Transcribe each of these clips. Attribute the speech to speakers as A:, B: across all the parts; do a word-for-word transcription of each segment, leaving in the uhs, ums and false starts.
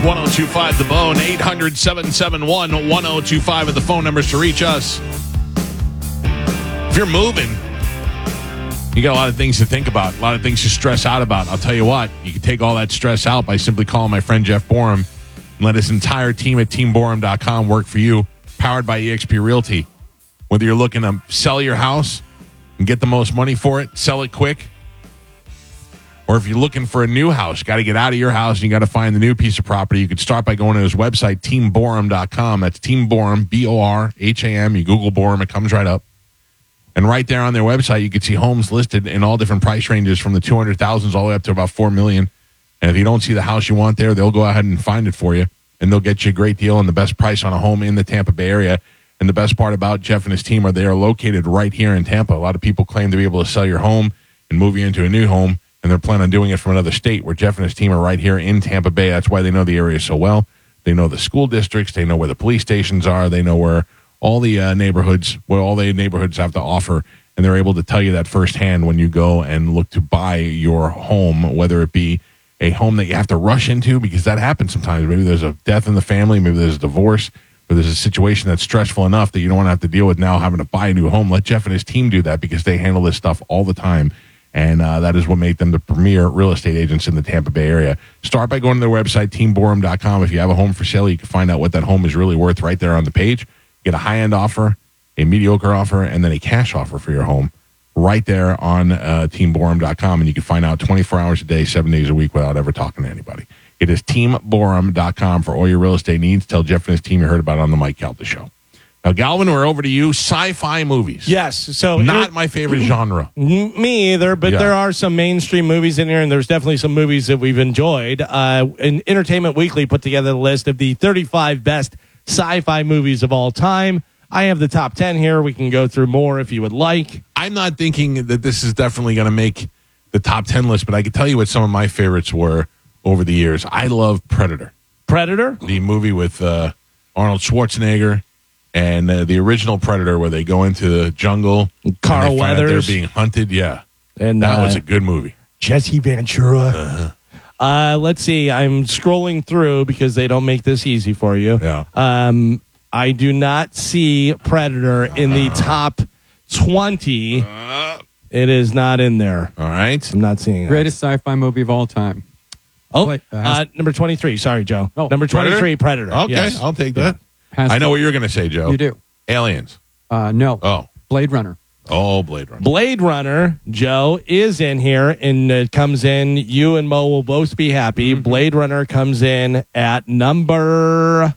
A: one oh two five The Bone, eight hundred, seven seven one, one oh two five are the phone numbers to reach us. If you're moving, you got a lot of things to think about, a lot of things to stress out about. I'll tell you what, you can take all that stress out by simply calling my friend Jeff Borum and let his entire team at team borum dot com work for you, powered by eXp Realty. Whether you're looking to sell your house and get the most money for it, sell it quick, or if you're looking for a new house, got to get out of your house and you got to find the new piece of property, you could start by going to his website, team borum dot com. That's Team Borum, B O R H A M. You Google Borum, it comes right up. And right there on their website, you can see homes listed in all different price ranges from the two hundred thousands all the way up to about four million dollars. And if you don't see the house you want there, they'll go ahead and find it for you. And they'll get you a great deal and the best price on a home in the Tampa Bay area. And the best part about Jeff and his team are they are located right here in Tampa. A lot of people claim to be able to sell your home and move you into a new home, and they're planning on doing it from another state, where Jeff and his team are right here in Tampa Bay. That's why they know the area so well. They know the school districts. They know where the police stations are. They know where all the uh, neighborhoods, where all the neighborhoods have to offer. And they're able to tell you that firsthand when you go and look to buy your home, whether it be a home that you have to rush into, because that happens sometimes. Maybe there's a death in the family. Maybe there's a divorce. Or there's a situation that's stressful enough that you don't want to have to deal with now having to buy a new home. Let Jeff and his team do that, because they handle this stuff all the time. And uh, that is what made them the premier real estate agents in the Tampa Bay area. Start by going to their website, team borum dot com. If you have a home for sale, you can find out what that home is really worth right there on the page. Get a high-end offer, a mediocre offer, and then a cash offer for your home right there on uh, team borum dot com. And you can find out twenty-four hours a day, seven days a week without ever talking to anybody. It is team borum dot com for all your real estate needs. Tell Jeff and his team you heard about it on the Mike Calta Show. Now, Galvin, we're over to you. Sci-fi movies.
B: Yes. So
A: not my favorite genre.
B: Me either, but
A: Yeah.
B: there are some mainstream movies in here, and there's definitely some movies that we've enjoyed. Uh, and Entertainment Weekly put together a list of the thirty-five best sci-fi movies of all time. I have the top ten here. We can go through more if you would like.
A: I'm not thinking that this is definitely going to make the top ten list, but I can tell you what some of my favorites were over the years. I love Predator.
B: Predator?
A: The movie with uh, Arnold Schwarzenegger and uh, the original Predator, where they go into the jungle.
B: Carl
A: and they find out
B: Weathers.
A: They're being hunted. Yeah.
B: And
A: that
B: uh,
A: was a good movie.
B: Jesse Ventura. Uh-huh. Uh, let's see. I'm scrolling through because they don't make this easy for you.
A: Yeah.
B: Um, I do not see Predator in the top twenty.
A: Uh,
B: It is not in there.
A: all right.
B: I'm not seeing it.
C: Greatest sci-fi movie of all time.
B: Oh,
C: Wait, uh,
B: uh, number twenty-three. Sorry, Joe.
C: Oh,
B: number twenty-three, Predator.
A: Okay,
B: Yes.
A: I'll take that.
C: Has
A: I know
C: to-
A: what you're going to say, Joe.
C: You do.
A: Aliens.
C: Uh, no.
A: Oh.
C: Blade Runner.
A: Oh, Blade Runner.
B: Blade Runner, Joe, is in here, and it comes in. You and Mo will both be happy.
A: Mm-hmm.
B: Blade Runner comes in at number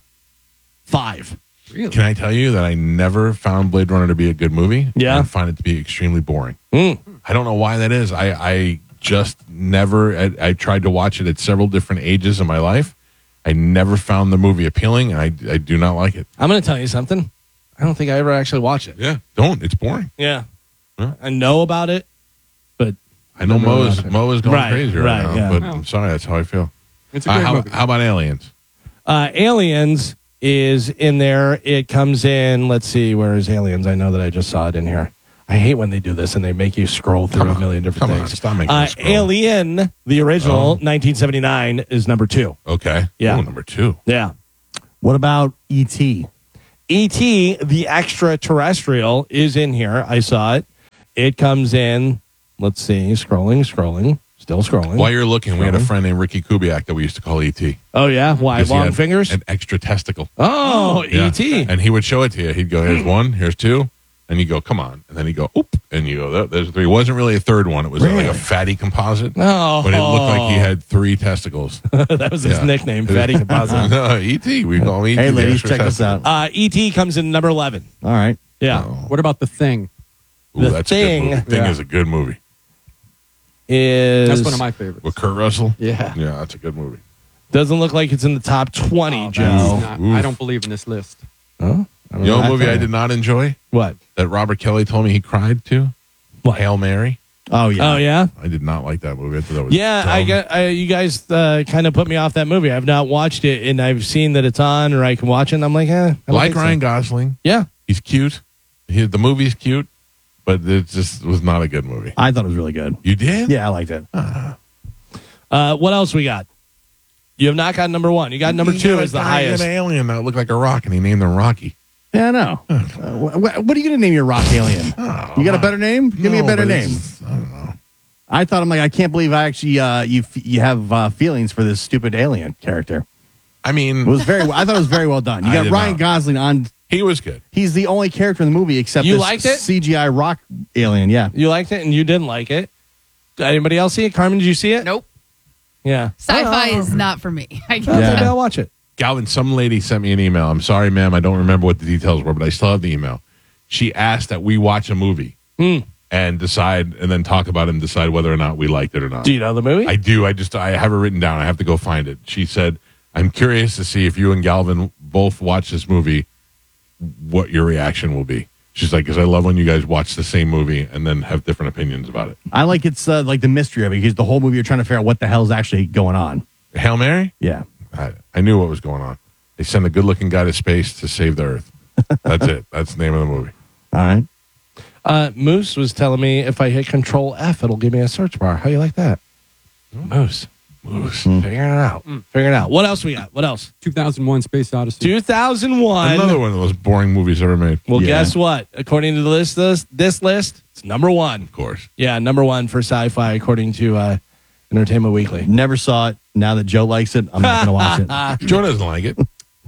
B: five.
C: Really?
A: Can I tell you that I never found Blade Runner to be a good movie?
B: Yeah.
A: I find it to be extremely boring.
B: Mm.
A: I don't know why that is. I, I just never, I, I tried to watch it at several different ages of my life. I never found the movie appealing, and I, I do not like it.
B: I'm going to tell you something. I don't think I ever actually watched it.
A: Yeah, don't. It's boring.
B: Yeah.
A: Huh?
B: I know about it, but
A: I know
B: Never
A: Mo is,
B: watched it.
A: Mo is going
B: Right,
A: crazy right,
B: right,
A: now,
B: yeah.
A: but
C: Oh.
A: I'm sorry, that's how I feel.
C: It's a
A: Uh,
C: great
A: how,
C: movie.
A: how about Aliens?
B: uh, Aliens is in there. It comes in. Let's see. Where is Aliens? I know that I just saw it in here. I hate when they do this and they make you scroll through
A: Come
B: a
A: on.
B: million different
A: Come on,
B: things.
A: stop making
B: uh,
A: me scroll.
B: Alien, the original,
A: Oh.
B: nineteen seventy-nine, is number two.
A: Okay.
B: Yeah.
A: Ooh, number two.
B: Yeah. What about E T? E T, the extraterrestrial, is in here. I saw it. It comes in. Let's see. Scrolling, scrolling, still scrolling.
A: While you're looking, we had a friend named Ricky Kubiak that we used to call E T.
B: Oh, yeah? Why?
A: Because he
B: Long
A: had
B: fingers?
A: An extra testicle.
B: Oh,
A: Yeah.
B: E T.
A: And he would show it to you. He'd go, here's one, here's two. And you go, come on. And then he'd go, oop. And you go, "There- there's three. It wasn't really a third one. It was
B: Really?
A: like a fatty composite.
B: Oh.
A: But it looked like he had three testicles.
B: That was his
A: Yeah.
B: nickname, Fatty Composite.
A: No, E T. We call him E T.
D: Hey,
A: the
D: ladies,
A: extra
D: check this
A: testicle.
D: out.
B: Uh, E T comes in number eleven.
D: All right.
B: Yeah.
A: Oh.
C: What about The Thing?
A: Ooh,
B: The
A: that's
B: Thing.
A: a good movie. Thing
C: Yeah.
A: is a good movie.
B: Is
C: That's one of my favorites.
A: With Kurt Russell?
C: Yeah.
A: Yeah, that's a good movie.
B: doesn't look like it's in the top twenty,
C: Oh,
B: Joe.
C: that's not-
A: Oof.
C: I don't believe in this list.
B: Huh? I don't
A: You know
B: know.
A: a movie I did not enjoy
B: What?
A: that Robert Kelly told me he cried to?
B: What?
A: Hail Mary.
D: Oh, yeah.
B: Oh, yeah?
A: I did not like that movie. I thought that was
B: Yeah, I
A: dumb.
B: got I, you guys uh, kind of put me off that movie. I've not watched it, and I've seen that it's on, or I can watch it. And I'm like, eh. I don't
A: like
B: think so.
A: Ryan Gosling.
B: Yeah,
A: He's cute. He, the movie's cute, but it just was not a good movie.
D: I thought it was really good.
A: You did?
D: Yeah, I liked it.
B: Uh, what else we got? You have not got number one. You got number
A: You
B: two
A: got a
B: as the
A: guy,
B: highest.
A: An alien that looked like a rock, and he named him Rocky.
D: Yeah, I know. Uh, wh- wh- what are you going to name your rock alien?
A: Oh,
D: You got a better name? Give me a
A: no,
D: better
A: but
D: name.
A: it's- I don't know.
D: I thought I'm like I can't believe I actually uh, you f- you have uh, feelings for this stupid alien character.
A: I mean,
D: It was very. I thought it was very well done. You
A: I
D: got
A: did
D: Ryan
A: not.
D: Gosling on.
A: he was good.
D: He's the only character in the movie except
B: You
D: this
B: liked it?
D: C G I rock alien. Yeah.
B: You liked it and you didn't like it. Anybody else see it? Carmen, did you see it?
E: Nope.
B: Yeah.
E: Sci-fi is not for me. I guess.
B: Well,
D: Yeah.
B: maybe I'll watch it.
A: Galvin, some lady sent me an email. I'm sorry, ma'am. I don't remember what the details were, but I still have the email. She asked that we watch a movie
B: Hmm.
A: and decide, and then talk about it and decide whether or not we liked it or not.
B: Do you know the movie?
A: I do. I just I have it written down. I have to go find it. She said, "I'm curious to see if you and Galvin both watch this movie, what your reaction will be." She's like, "Because I love when you guys watch the same movie and then have different opinions about it."
D: I like it's uh, like the mystery of it because the whole movie you're trying to figure out what the hell is actually going on.
A: Hail Mary?
D: Yeah.
A: I, I knew what was going on. They send a good-looking guy to space to save the Earth. That's it. That's the name of the movie.
D: All right.
B: Uh, Moose was telling me if I hit Control F, it'll give me a search bar. How you like that? Moose. Moose. Figuring it out. Figuring it out. What else we got? What else?
C: two thousand one Space Odyssey.
B: two thousand one.
A: Another one of those boring movies ever made.
B: Well,
D: Yeah.
B: guess what? According to the list, this, this list, it's number one.
A: Of course.
B: Yeah, number one for sci-fi, according to uh, Entertainment Weekly.
D: Never saw it. Now that Joe likes it, I'm not going to watch it.
A: Joe doesn't like it.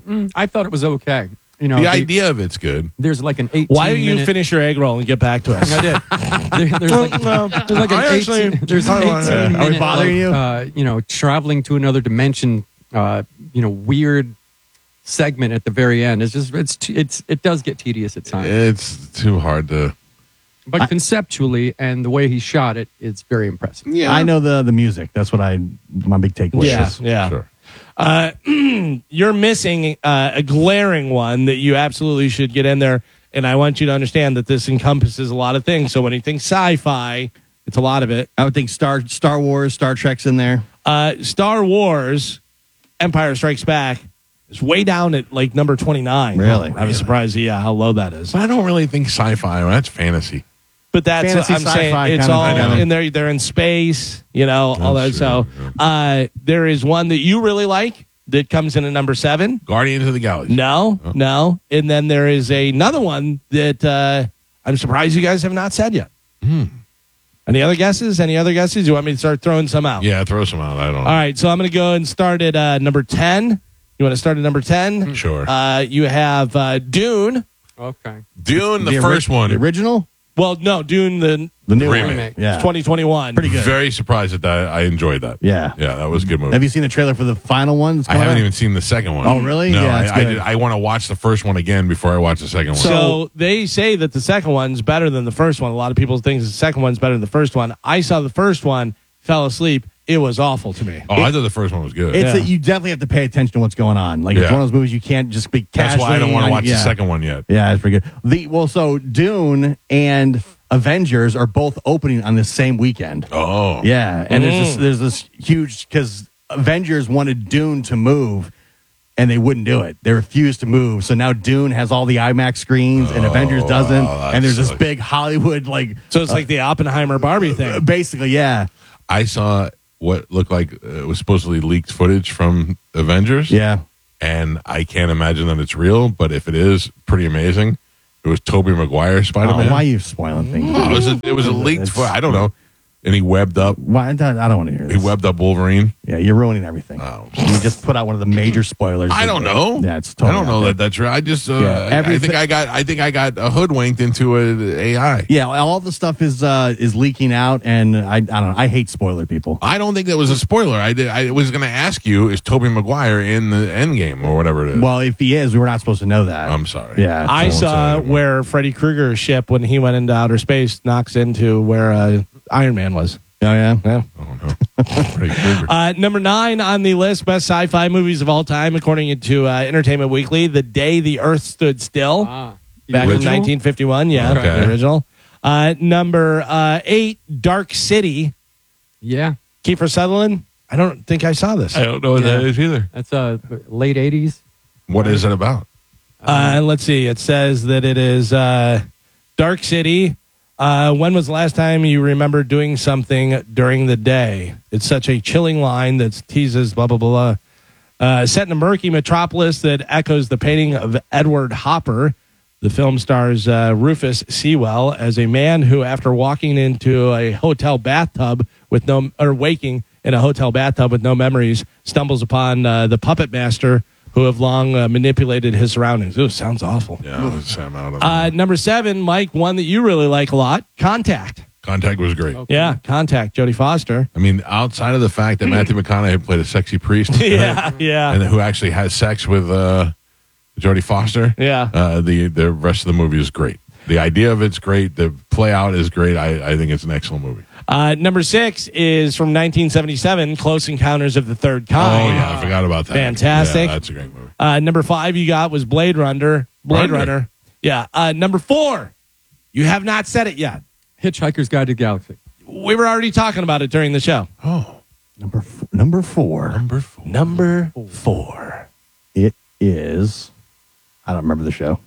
C: I thought it was okay. You know,
A: The
C: they-
A: idea of it's good.
C: there's like an eighteen
B: Why don't you
C: minute,
B: finish your egg roll and get back to us?
C: I did. There- there's like, there's like an
A: I actually-
C: eighteen, there's an
A: I don't-
C: eighteen
A: Are we
C: minute,
D: bothering
C: like,
D: you?
C: Uh, you know, traveling to another dimension. Uh, you know, weird segment at the very end. It's just it's t- it's it does get tedious at times.
A: It's too hard to.
C: But conceptually and the way he shot it, it's very impressive.
A: Yeah.
D: I know the the music. That's what I my big takeaway
B: Yeah,
D: is.
B: yeah.
A: Sure.
B: Uh, you're missing uh, a glaring one that you absolutely should get in there. And I want you to understand that this encompasses a lot of things. So when you think sci-fi, it's a lot of it.
D: I would think Star Star Wars, Star Trek's in there.
B: Uh, Star Wars, Empire Strikes Back, is way down at like number twenty-nine.
D: Really?
B: I was surprised, yeah, how low that is.
A: But I don't really think sci-fi. Well, that's fantasy.
B: But that's
D: Fantasy,
B: I'm saying
D: sci-fi
B: it's
D: kind of
B: all
D: together.
B: in there. They're in space, you know, all that.
A: That's
B: So
A: true,
B: uh, there is one that you really like that comes in at number seven.
A: Guardians of the Galaxy.
B: No,
A: Oh.
B: no. And then there is another one that uh, I'm surprised you guys have not said yet.
A: Hmm.
B: Any other guesses? Any other guesses? You want me to start throwing some out?
A: Yeah, throw some out. I don't know.
B: All right. So I'm going to go and start at uh, number ten. You want to start at number ten?
A: Sure.
B: Uh, you have uh, Dune.
C: Okay.
A: Dune, the,
D: ori-
A: first one.
D: the original,
B: Well, no, Dune, the
D: the new
A: Remake.
D: one.
C: Remake.
D: Yeah,
B: twenty twenty-one.
D: pretty good.
A: Very surprised at that. I enjoyed that.
D: Yeah.
A: Yeah, that was a good movie.
D: Have you seen the trailer for the final one? that's
A: I
D: coming
A: haven't
D: out?
A: even seen the second one.
D: Oh, really?
A: No,
D: Yeah, it's
A: I, I,
D: good.
A: did, I want to watch the first one again before I watch the second one.
B: So they say that the second one's better than the first one. A lot of people think the second one's better than the first one. I saw the first one, fell asleep. It was awful to me.
A: oh, I thought the first one was good.
D: It's
B: Yeah.
D: that you definitely have to pay attention to what's going on. Like it's
A: Yeah.
D: one of those movies you can't just be casually.
A: That's why I don't want to
D: like,
A: watch
D: yeah.
A: the second one yet.
D: Yeah, it's pretty good. The well, so Dune and Avengers are both opening on the same weekend.
A: Oh.
D: Yeah, and there's
B: Mm.
D: this there's this huge because Avengers wanted Dune to move, and they wouldn't do it. They refused to move. So now Dune has all the IMAX screens, and Avengers doesn't.
A: wow, that
D: and there's this
A: sucks.
D: big Hollywood like
B: So it's like the Oppenheimer Barbie thing.
D: basically, yeah,
A: I saw what looked like uh, it was supposedly leaked footage from Avengers.
D: yeah.
A: And I can't imagine that it's real, but if it is, pretty amazing. It was Tobey Maguire Spider
D: Oh,
A: Man.
D: why are you spoiling things?
A: it was a, it was a leaked
D: It's-
A: footage. I don't know. And he webbed up.
D: Why? I don't, I don't want to hear
A: He
D: this.
A: webbed up Wolverine.
D: Yeah, you're ruining everything.
A: Oh.
D: You just put out one of the major spoilers.
A: I don't know.
D: Yeah, it's totally
A: I don't
D: out
A: know
D: there.
A: that that's real. I just uh,
D: Yeah,
A: I- I
D: everything-
A: think I got I think I got uh, hoodwinked into a A I.
D: Yeah, all the stuff is uh, is leaking out, and I I don't know. I hate spoiler people.
A: I don't think that was a spoiler. I did. I was going to ask you: is Tobey Maguire in the Endgame or whatever it is?
D: Well, if he is, we were not supposed to know that.
A: I'm sorry.
D: Yeah.
B: I
A: won't say
B: saw
A: anymore.
B: where Freddy Krueger's ship, when he went into outer space, knocks into where uh, Iron Man was.
D: Oh yeah.
B: Yeah.
A: Oh no. Freddy Krueger.
B: Uh, number nine on the list, best sci-fi movies of all time, according to uh, Entertainment Weekly, The Day the Earth Stood Still,
C: Ah,
B: back in
A: original?
B: nineteen fifty-one. Yeah,
A: Okay.
B: the original. Uh, number uh, eight, Dark City,
C: yeah,
B: Kiefer Sutherland. I don't think I saw this.
A: I don't know what that
C: Yeah.
A: is either.
C: that's uh late eighties.
A: What is it about?
B: Uh, let's see. It says that it is uh, Dark City. Uh, when was the last time you remember doing something during the day? It's such a chilling line that teases blah, blah, blah, blah. Uh, set in a murky metropolis that echoes the painting of Edward Hopper, the film stars uh, Rufus Sewell as a man who, after walking into a hotel bathtub with no, or waking in a hotel bathtub with no memories, stumbles upon uh, the puppet master who have long uh, manipulated his surroundings. Ooh, sounds awful.
A: Yeah, Sam out of
B: Uh, number seven, Mike, one that you really like a lot, Contact.
A: Contact was great.
B: Yeah, Contact, Jodie Foster.
A: I mean, outside of the fact that Matthew McConaughey played a sexy priest,
B: Yeah, yeah.
A: and who actually has sex with uh, Jodie Foster,
B: Yeah.
A: uh, the the rest of the movie is great. The idea of it's great. The play out is great. I, I think it's an excellent movie.
B: Uh, number six is from nineteen seventy-seven, Close Encounters of the Third Kind.
A: Oh yeah, I forgot about that.
B: Fantastic.
A: Yeah, that's a great movie.
B: Uh, number five you got was Blade Runner. Blade
A: Runner.
B: Runner. Yeah. Uh, number four, you have not said it yet.
C: Hitchhiker's Guide to the Galaxy.
B: We were already talking about it during the show.
A: Oh,
D: Number f- number four.
A: number four.
B: Number four.
D: It is. I don't remember the show.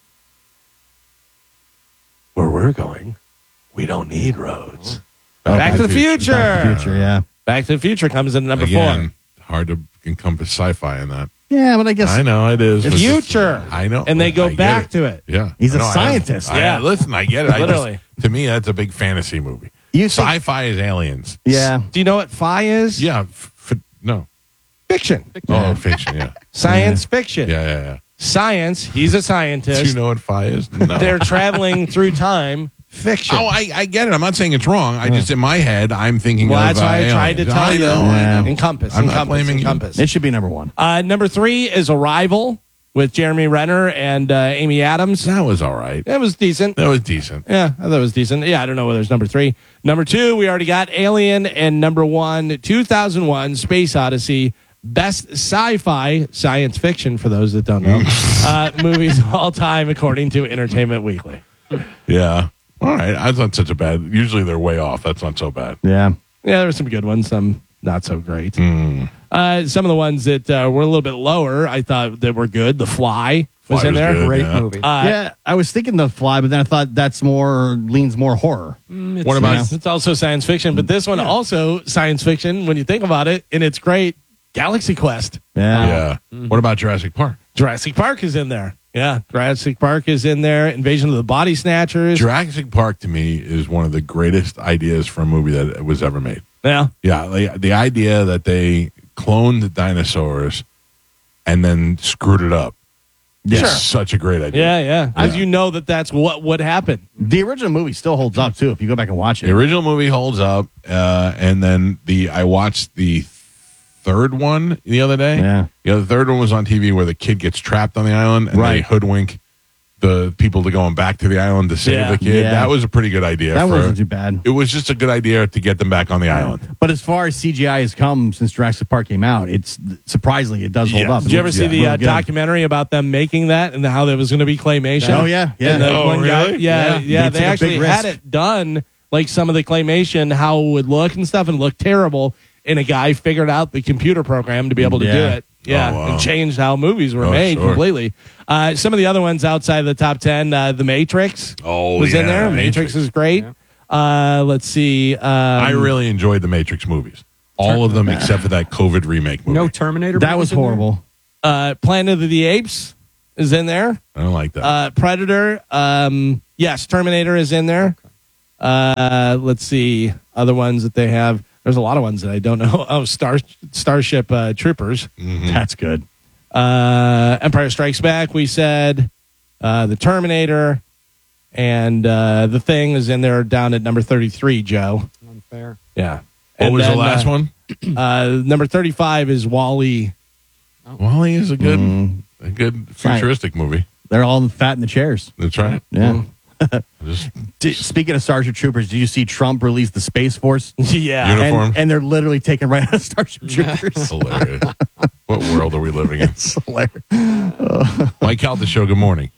B: Where we're going, we don't need roads.
A: Oh,
B: Back to the Future.
D: Back to the Future, yeah.
B: Back to the Future comes in at number
A: Again,
B: four.
A: hard to encompass sci-fi in that.
D: Yeah, but I guess
A: I know it is.
B: The
A: but it's-
B: future.
A: I know,
B: And they go
A: I get
B: back
A: it.
B: to it.
A: Yeah,
D: He's a
A: No, I-
D: scientist.
A: I,
B: Yeah.
A: listen, I get it. I
B: Literally.
A: just, to me, that's a big fantasy movie.
D: You think-
A: Sci-fi is aliens.
D: yeah.
B: Do you know what Phi is?
A: Yeah, f- f- no.
B: Fiction.
A: Oh, fiction. Yeah,
B: Science fiction.
A: yeah, yeah, yeah.
B: Science, he's a
A: Do
B: scientist.
A: you know what phi is? No.
B: They're traveling through time. Fiction.
A: Oh, I, I get it. I'm not saying it's wrong. I just in my head, I'm thinking.
B: Well,
A: of,
B: that's why
A: uh,
B: I tried to
A: aliens.
B: tell
A: I
B: you.
A: know,
D: Yeah.
A: I know.
B: Encompass.
A: I'm not
B: encompass.
A: blaming you.
B: encompass.
D: It should be number one.
B: Uh, number three is Arrival with Jeremy Renner and uh, Amy Adams.
A: That was all right.
B: It was decent.
A: That was decent.
B: Yeah, I thought it was decent. Yeah, I don't know whether it's number three. Number two, we already got Alien. And number one, two thousand one, Space Odyssey. Best sci-fi, science fiction, for those that don't know, uh, movies of all time, according to Entertainment Weekly.
A: Yeah. All right. That's not such a bad. Usually they're way off. That's not so bad.
D: Yeah.
B: Yeah, there were some good ones, some not so great.
A: Mm.
B: Uh, some of the ones that uh, were a little bit lower, I thought that were good. The Fly was
A: Fly
B: in
A: was
B: there.
A: good.
C: Great
A: Yeah.
C: movie.
B: Uh,
D: yeah, I was thinking The Fly, but then I thought that's more, leans more horror.
C: Mm,
A: What about-
C: it's-
B: It's also science fiction, but this one also science fiction when you think about it, and it's great. Galaxy Quest.
D: Yeah.
A: Yeah. What about Jurassic Park?
B: Jurassic Park is in there. Yeah, Jurassic Park is in there. Invasion of the Body Snatchers.
A: Jurassic Park to me is one of the greatest ideas for a movie that was ever made.
B: yeah.
A: Yeah, like, the idea that they cloned dinosaurs and then screwed it up.
D: Yeah.
A: Is
B: Sure.
A: such a great idea.
B: Yeah, yeah. Because
A: Yeah.
B: you know that that's what would happen.
D: The original movie still holds up, too, if you go back and watch
A: The
D: it.
A: original movie holds up, uh, and then the I watched the third one the other day.
D: Yeah.
A: Yeah, the third one was on T V where the kid gets trapped on the island and they
D: Right.
A: hoodwink the people to going back to the island to save
B: Yeah.
A: the kid.
D: Yeah.
A: That was a pretty good idea.
D: That
A: for,
D: wasn't too bad.
A: It was just a good idea to get them back on the island.
D: But as far as C G I has come since Jurassic Park came out, it's surprisingly, it does hold
A: Yeah.
D: up.
B: Did you ever see
A: Yeah.
B: the uh,
D: Really good.
B: documentary about them making that and how there was going to be claymation?
D: Oh, yeah. Yeah.
B: And the
A: Oh,
B: one guy-
A: really?
B: yeah, yeah.
D: Yeah.
B: They
D: They took a
B: actually
D: big
B: had
D: risk.
B: it done, like some of the claymation, how it would look and stuff, and it looked terrible. And a guy figured out the computer program to be able to do
D: Yeah.
B: it. Yeah,
A: Oh, wow.
B: and changed how movies were
A: Oh,
B: made
A: sure.
B: completely. Uh, some of the other ones outside of the top ten, uh, The Matrix
A: Oh,
B: was in
A: yeah,
B: there. Matrix,
A: Matrix.
B: is great. Uh, let's see. Um,
A: I really enjoyed the Matrix movies. All of them except for that COVID remake movie.
C: No Terminator.
D: That
C: movies
D: was
C: in there?
D: horrible.
B: uh, Planet of the Apes is in there.
A: I don't like that.
B: Uh, Predator. Um, yes, Terminator is in there. Uh, let's see other ones that they have. There's a lot of ones that I don't know. Oh, Star Starship uh, Troopers.
A: Mhm.
D: That's good.
B: Uh, Empire Strikes Back. We said uh, the Terminator, and uh, the Thing is in there down at number thirty-three. Joe.
C: Unfair.
B: Yeah.
A: What
B: And
A: was
B: then,
A: the last
B: uh,
A: one?
B: Uh, number thirty-five is Wall-E.
A: Wall-E is a good,
D: Mm.
A: a good futuristic movie.
D: They're all fat in the chairs.
A: That's right.
D: Yeah.
A: Just
D: Did, speaking of Starship Troopers, did you see Trump release the Space Force?
B: yeah.
A: Uni- Uniform.
D: And, and they're literally taken right out of Starship Troopers.
A: hilarious. What world are we living in?
D: It's hilarious.
A: Mike Calta Show, good morning.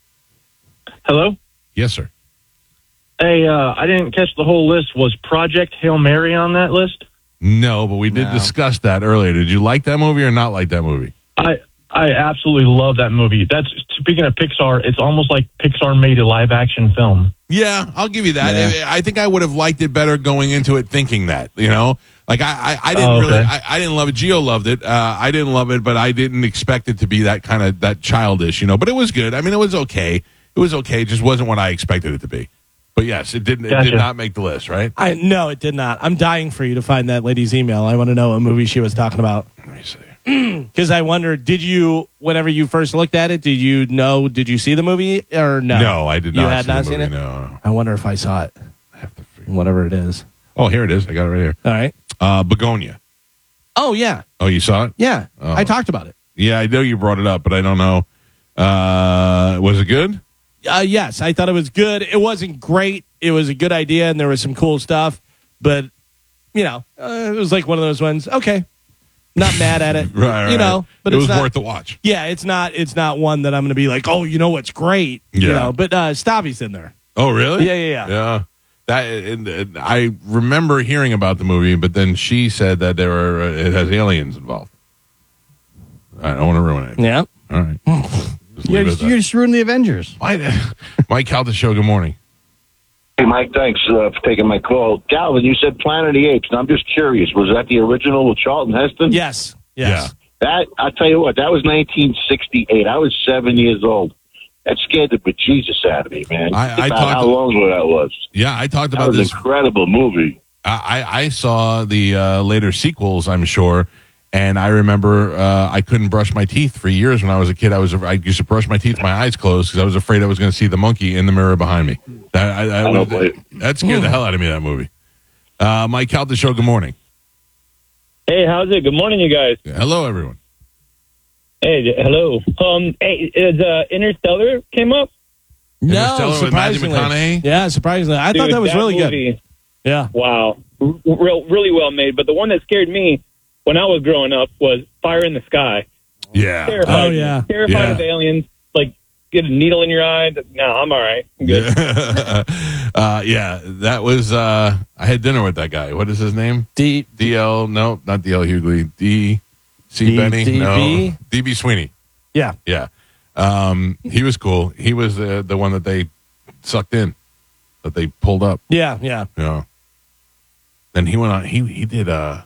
F: Hello?
A: Yes, sir.
F: Hey, uh, I didn't catch the whole list. Was Project Hail Mary on that list?
A: No, but we did
D: No.
A: discuss that earlier. Did you like that movie or not like that movie?
F: I I absolutely love that movie. That's speaking of Pixar, it's almost like Pixar made a live action film.
A: Yeah, I'll give you that.
D: Yeah.
A: I I think I would have liked it better going into it thinking that, you know? Like I, I, I didn't
F: Oh, okay.
A: really, I, I didn't love it. Gio loved it. Uh, I didn't love it, but I didn't expect it to be that kind of that childish, you know. But it was good. I mean, it was okay. It was okay. It just wasn't what I expected it to be. But yes, it didn't. It
F: Gotcha.
A: did not make the list, right?
B: I no, it did not. I'm dying for you to find that lady's email. I want to know what movie she was talking about.
A: Let me see.
B: Because I wonder, did you, whenever you first looked at it, did you know, did you see the movie or no?
A: No, I did
B: You
A: not.
B: had
A: see
B: not
A: the
B: seen
A: movie,
B: it?
A: No.
B: I wonder if I saw it.
A: I have to figure-
B: Whatever it is.
A: Oh, here it is. I got it right here.
B: All right.
A: Uh, Begonia.
B: Oh, yeah.
A: Oh, you saw it?
B: Yeah.
A: Oh.
B: I talked about it.
A: Yeah, I know you brought it up, but I don't know. Uh, was it good?
B: Uh, yes, I thought it was good. It wasn't great. It was a good idea, and there was some cool stuff. But, you know, uh, it was like one of those ones. Okay. Not mad at it.
A: Right, right.
B: You know, but
A: it
B: it's
A: was
B: not,
A: worth the watch.
B: Yeah, it's not It's not one that I'm going to be like, oh, you know what's great. You
A: Yeah.
B: know, but uh, Stabby's in there.
A: Oh, really?
B: Yeah, yeah, yeah.
A: Yeah. That and, and I remember hearing about the movie, but then she said that there were uh, it has aliens involved. I don't want to ruin it.
B: Yeah.
A: All right. Just
D: You're,
A: leave it
D: just,
A: at
D: you're
A: that.
D: just ruining the Avengers.
A: Mike, Mike Calta Show. Good morning.
G: Hey, Mike, thanks uh, for taking my call. Calvin, you said Planet of the Apes, and I'm just curious. Was that the original with Charlton Heston?
B: Yes. Yes.
G: That, I'll tell you what, that was nineteen sixty-eight. I was seven years old. That scared the bejesus out of me, man.
A: I- I
G: About
A: talked
G: how
A: to-
G: long ago that was.
A: Yeah, I talked
G: That
A: about
G: was an
A: this.
G: incredible movie.
A: I, I I saw the uh, later sequels, I'm sure, and I remember uh, I couldn't brush my teeth for years when I was a kid. I was I used to brush my teeth with my eyes closed because I was afraid I was going to see the monkey in the mirror behind me. That I, I
G: I
A: was-
G: don't blame
A: that scared the hell out of me. That movie. Uh, Mike Calta Show. Good morning.
H: Hey, how's it? Good morning, you guys.
A: Hello, everyone.
H: Hey, hello. Um, hey, is uh, Interstellar came up?
B: No,
A: Interstellar with Matthew
B: surprisingly.
A: McConaughey?
B: Yeah, surprisingly. I thought
H: Dude,
B: that was really
H: movie,
B: good. Yeah.
H: Wow, R- real, really well made. But the one that scared me when I was growing up was Fire in the Sky.
A: Yeah.
H: Terrified.
B: Oh, yeah.
H: Terrified
A: Yeah.
H: of aliens. Like, get a needle in your eye. No, I'm all right. I'm good.
A: Yeah. uh, yeah, that was. Uh, I had dinner with that guy. What is his name?
B: D.
A: D L. No, not D L Hughley. D. C.
B: D-
A: Benny.
B: D B?
A: No. D B. Sweeney.
B: Yeah.
A: Yeah. Um, he was cool. He was the the one that they sucked in, that they pulled up.
B: Yeah. Yeah.
A: You know. Then he went on. He he did. Uh,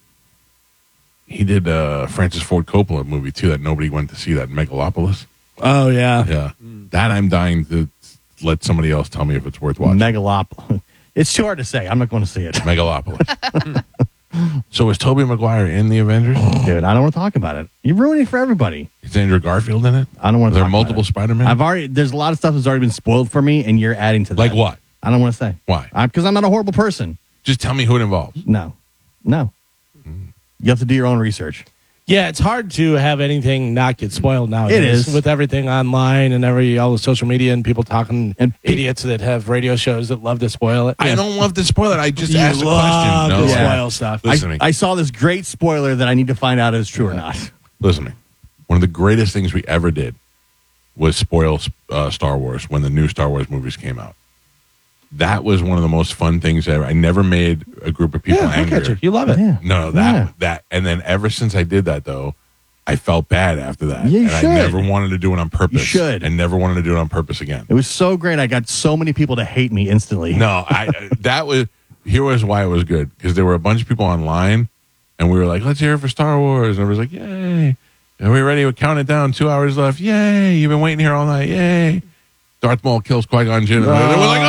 A: he did uh, Francis Ford Coppola movie too that nobody went to see. That Megalopolis.
B: Oh, yeah.
A: Yeah. That I'm dying to let somebody else tell me if it's worth watching.
D: Megalop. It's too hard to say. I'm not going to see it.
A: Megalopolis. So is Tobey Maguire in the Avengers?
D: Dude, I don't want to talk about it. You're ruining it for everybody.
A: Is Andrew Garfield in it?
D: I don't want
A: Are
D: to
A: there
D: talk
A: multiple
D: about
A: Spider-Man?
D: it. I've already, there's a lot of stuff that's already been spoiled for me, and you're adding to that.
A: Like what?
D: I don't want to say.
A: Why?
D: Because I'm not a horrible person.
A: Just tell me who it involves.
D: No. No. You have to do your own research.
B: Yeah, it's hard to have anything not get spoiled nowadays.
D: It is.
B: With everything online and every all the social media and people talking
D: And pe-
B: idiots that have radio shows that love to spoil it.
A: I don't love to spoil it. I just
B: You
A: asked a
B: love
A: question.
B: to
A: No.
D: Yeah.
B: spoil stuff.
A: Listen to
D: I,
A: me.
D: I saw this great spoiler that I need to find out if it's true or not.
A: Listen to me. One of the greatest things we ever did was spoil uh, Star Wars when the new Star Wars movies came out. That was one of the most fun things ever. I never made a group of people
B: Yeah, look
A: angrier.
B: at you. You love it.
D: Yeah.
A: No, that
D: Yeah.
A: that, and then ever since I did that, though, I felt bad after that,
D: Yeah, you
A: and
D: should.
A: I never wanted to do it on purpose.
D: You should.
A: and never wanted to do it on purpose again.
D: It was so great. I got so many people to hate me instantly.
A: No, I that was here was why it was good because there were a bunch of people online, and we were like, "Let's hear it for Star Wars," and everybody's like, "Yay!" And we ready to count it down. Two hours left. Yay! You've been waiting here all night. Yay! Darth Maul kills Qui-Gon Jinn. And we're like,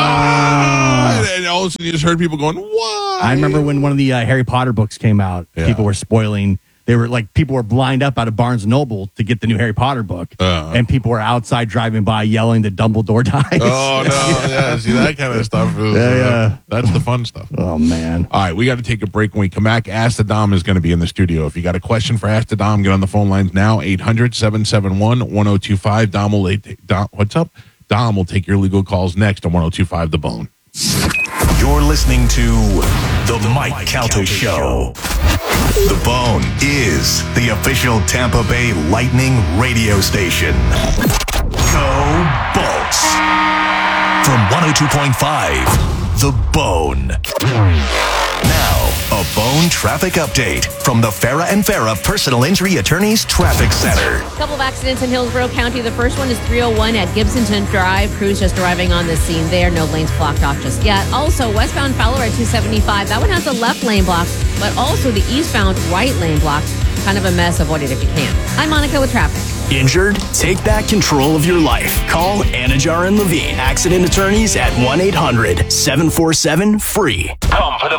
A: ah! And all of a sudden, you just heard people going, "What?"
D: I remember when one of the uh, Harry Potter books came out,
A: Yeah.
D: people were spoiling. They were like, people were lined up out of Barnes and Noble to get the new Harry Potter book.
A: Uh-huh.
D: And people were outside driving by yelling that Dumbledore dies.
A: Oh no! Yeah, see that kind of stuff. Is,
D: Yeah,
A: uh,
D: yeah.
A: that's the fun stuff.
D: Oh, man.
A: All right, we got to take a break. When we come back, Ask the Dom is going to be in the studio. If you got a question for Ask the Dom, get on the phone lines now, eight hundred, seven seven one, one oh two five. Dom will, Dom, what's up? Dom will take your legal calls next on one oh two five The Bone.
I: You're listening to The Mike Calta Show. The Bone is the official Tampa Bay Lightning radio station. Go Bolts. From one oh two point five, The Bone. Now, a Bone traffic update from the Farah and Farah Personal Injury Attorneys Traffic Center.
J: A couple of accidents in Hillsborough County. The first one is three oh one at Gibsonton Drive. Crews just arriving on the scene there. No lanes blocked off just yet. Also, westbound Fowler at two seventy-five. That one has a left lane block, but also the eastbound right lane block. Kind of a mess. Avoid it if you can. I'm Monica with traffic.
K: Injured? Take back control of your life. Call Anajar and Levine, accident attorneys at one eight hundred seven four seven free.
I: Come for the